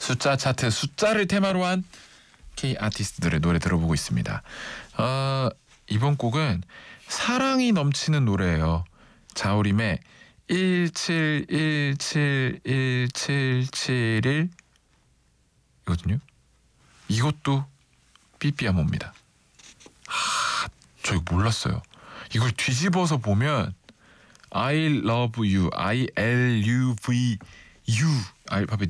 숫자 차트 숫자를 테마로 한 K 아티스트들의 노래 들어보고 있습니다. 이번 곡은 사랑이 넘치는 노래예요. 자우림의 17171771 이거든요. 이것도 삐삐아모입니다. 저 이거 몰랐어요. 이걸 뒤집어서 보면 I love you, I-L-U-V-U 알파벳